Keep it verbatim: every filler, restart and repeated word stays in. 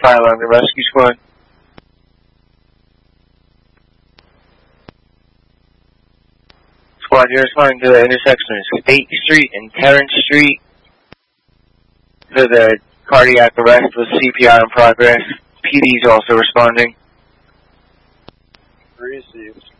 Fire alarm to rescue squad. Squad, you're responding to the intersection of State Street and Terrence Street. To the cardiac arrest with C P R in progress. P D's also responding. Received.